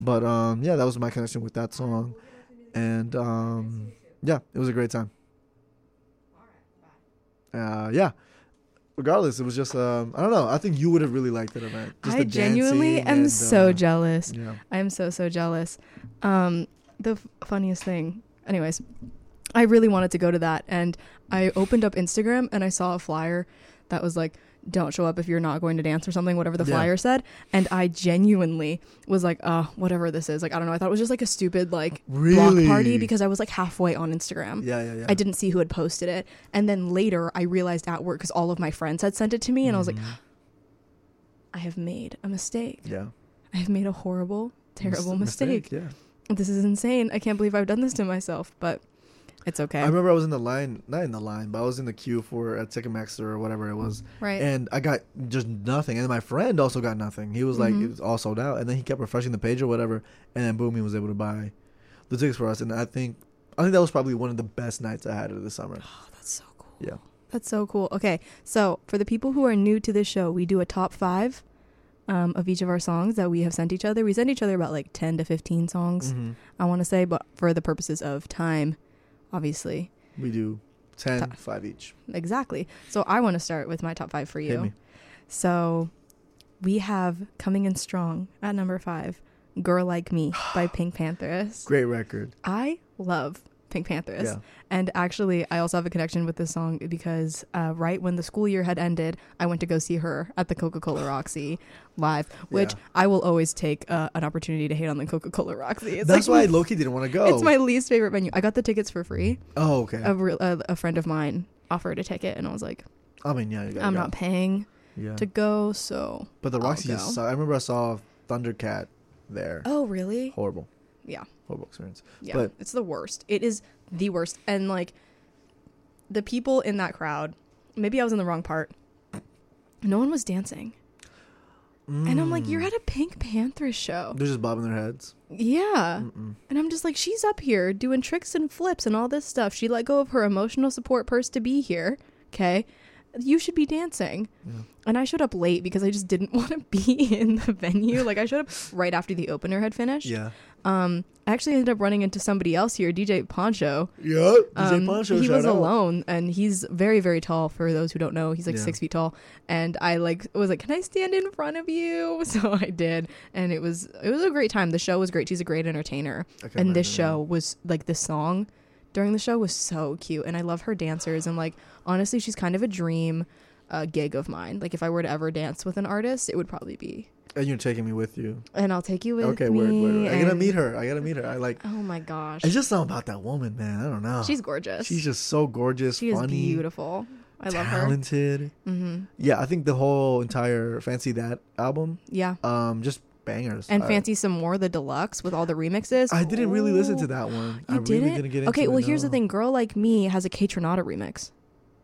But yeah, that was my connection with that song, and yeah, it was a great time. Yeah. Regardless, it was just I don't know. I think you would have really liked that event. Just I the genuinely dancing am and, so jealous. Yeah. I am so jealous. The funniest thing, anyways, I really wanted to go to that, and I opened up Instagram and I saw a flyer that was like, don't show up if you're not going to dance or something, whatever the flyer said. And I genuinely was like, whatever this is. Like, I don't know. I thought it was just like a stupid like block party, because I was like halfway on Instagram. Yeah. I didn't see who had posted it. And then later I realized at work, because all of my friends had sent it to me, and I was like, I have made a mistake. Yeah. I have made a horrible, terrible mistake. Yeah. This is insane. I can't believe I've done this to myself, but it's okay. I remember I was in the line, not in the line, but I was in the queue for a Ticketmaster or whatever it was. Right. And I got just nothing. And then my friend also got nothing. He was like, it was all sold out. And then he kept refreshing the page or whatever. And then boom, he was able to buy the tickets for us. And I think that was probably one of the best nights I had of the summer. Oh, that's so cool. Yeah. That's so cool. Okay. So for the people who are new to this show, we do a top 5 of each of our songs that we have sent each other. We send each other about like 10 to 15 songs, I want to say, but for the purposes of time, obviously. We do 10, 5 each. Exactly. So I want to start with my top 5 for Hit you. me. So we have coming in strong at number 5, Girl Like Me by Pink Panthers. Great record. I love Pink Panthers. Yeah. And actually, I also have a connection with this song because right when the school year had ended, I went to go see her at the Coca-Cola Roxy live, which I will always take an opportunity to hate on the Coca-Cola Roxy. That's why Loki didn't want to go. It's my least favorite venue. I got the tickets for free. Oh, okay. A friend of mine offered a ticket, and I was like, I mean, yeah, you gotta I'm go. not paying to go, so But the Roxy I'll just go. I remember I saw Thundercat there. Oh, really? Horrible. Yeah. Horrible experience. Yeah, But it's the worst. It is the worst. And like the people in that crowd, maybe I was in the wrong part. No one was dancing. And I'm like, you're at a Pink Panthers show. they're just bobbing their heads. Yeah. And I'm just like, she's up here doing tricks and flips and all this stuff. She let go of her emotional support purse to be here. Okay. You should be dancing. Yeah. And I showed up late because I just didn't want to be in the venue. Like I showed up right after the opener had finished. Yeah. I actually ended up running into somebody else here, DJ Poncho. Yeah. DJ Poncho. He was shout out. alone, and he's very, very tall. For those who don't know, he's like 6 feet tall. And I was like, "Can I stand in front of you?" So I did, and it was a great time. The show was great. She's a great entertainer, and this show was like the song during the show was so cute, and I love her dancers. And like honestly, she's kind of a dream gig of mine. Like if I were to ever dance with an artist, it would probably be. And you're taking me with you. And I'll take you with Okay, me. word. I gotta meet her. I like. Oh my gosh. It's just something about that woman, man. I don't know. She's gorgeous. She's just so gorgeous. She funny, is beautiful. I love her. Talented. Yeah, I think the whole entire Fancy That album. Yeah. Just bangers. And Fancy Some More, the deluxe with all the remixes. I didn't really listen to that one. You I didn't? really didn't get into okay, it, well here's no. the thing. Girl Like Me has a K Tronada remix.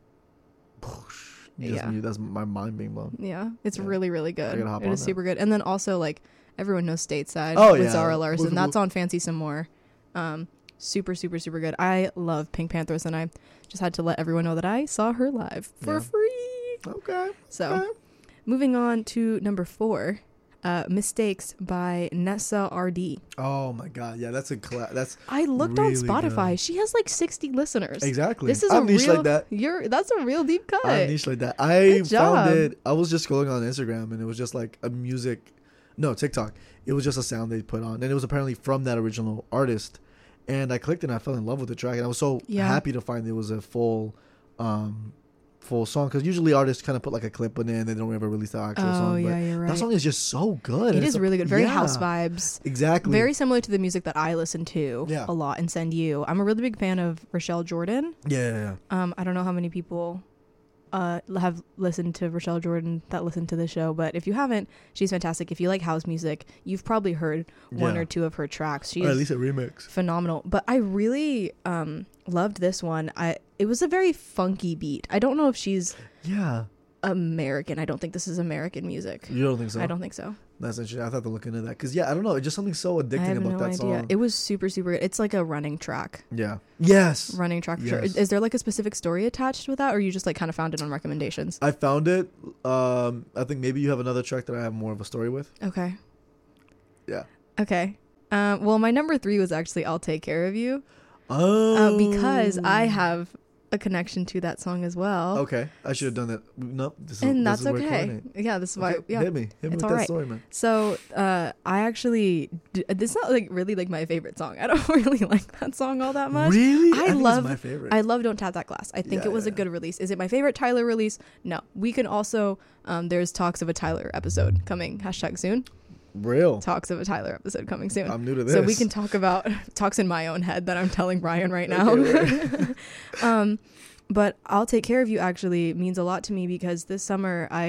That's my mind being blown. Yeah, it's really, really good. gotta hop It on is that. super good. And then also like everyone knows Stateside Oh, with yeah. Zara Larson. Woof, That's woof. on Fancy Some More. Super, super, super good. I love Pink Panthers, and I just had to let everyone know that I saw her live for free. Okay. So, okay. moving on to number 4, Mistakes by Nessa RD. Oh my god, yeah, that's that's I looked on really Spotify. good. She has like 60 listeners. Exactly. This is I'm a niche real like that. That's a real deep cut. I'm niche like that. I Good job. found it. I was just scrolling on Instagram and it was just like a TikTok. It was just a sound they put on, and it was apparently from that original artist. And I clicked and I fell in love with the track, and I was so happy to find it was a full song, because usually artists kind of put like a clip in it and they don't ever release the actual song. Oh but yeah, you're right. that song is just so good. It is really good. Very house vibes. Exactly. Very similar to the music that I listen to Yeah. a lot and send you. I'm a really big fan of Rochelle Jordan. Yeah. I don't know how many people have listened to Rochelle Jordan that listen to the show, but if you haven't, she's fantastic. If you like house music, you've probably heard one or two of her tracks. She's or at least a remix. phenomenal. But I really loved this one. It was a very funky beat. I don't know if she's American. I don't think this is American music. You don't think so? I don't think so. That's interesting. I have to look into that, because I don't know. It's just something so I addicting have about no that idea. song. It was super, super good. It's like a running track. Yeah. Yes. Running track for sure. Yes. Is there like a specific story attached with that, or you just like kind of found it on recommendations? I found it. I think maybe you have another track that I have more of a story with. Okay. Yeah. Okay. Well, my number 3 was actually "I'll Take Care of You." Because I have a connection to that song as well. Okay, I should have done that. Nope, that's okay. Yeah, this is why. Yeah, hit me with that story, man. So, I actually, this is not like really like my favorite song. I don't really like that song all that much. Really, I love it's my favorite. I love "Don't Tap That Glass." I think it was a good release. Is it my favorite Tyler release? No. We can also. There's talks of a Tyler episode coming. #soon. Real talks of a Tyler episode coming soon. I'm new to this, so we can talk about talks in my own head that I'm telling Brian right now. Okay, right. But "I'll Take Care of You" actually means a lot to me because this summer I